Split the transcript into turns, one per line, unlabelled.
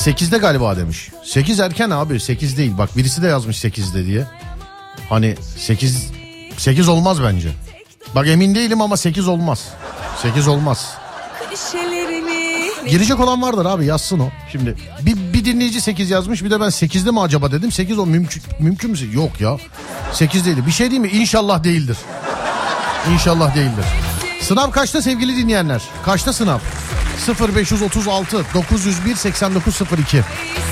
8'de galiba demiş. 8 erken abi, 8 değil. Bak birisi de yazmış 8'de diye. Hani 8 olmaz bence. Bak emin değilim ama 8 olmaz. 8 olmaz. Girecek olan vardır abi, yazsın o. Şimdi bir dinleyici 8 yazmış, bir de ben 8'de mi acaba dedim. 8 o mümkün mü? Yok ya. 8 değil. Bir şey değil mi? İnşallah değildir. İnşallah değildir. Sınav kaçta sevgili dinleyenler? Kaçta sınav? 0536 901 8902.